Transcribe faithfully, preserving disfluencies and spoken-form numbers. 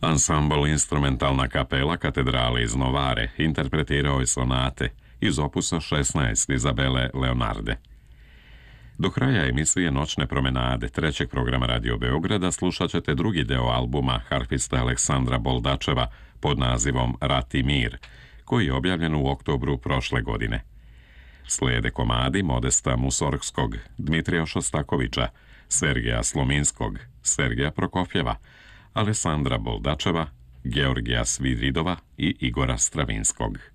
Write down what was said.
Ansambl Instrumentalna kapela katedrale iz Novare interpretirao je sonate iz opusa šesnaest Izabele Leonarde. Do kraja emisije Noćne promenade trećeg programa Radio Beograda slušat ćete drugi deo albuma harfista Aleksandra Boldačeva pod nazivom Rat i mir, koji je objavljen u oktobru prošle godine. Slijede komadi Modesta Musorgskog, Dmitrija Šostakovića, Sergeja Slominskog, Sergeja Prokofjeva, Alessandra Boldačeva, Georgija Svidridova i Igora Stravinskog.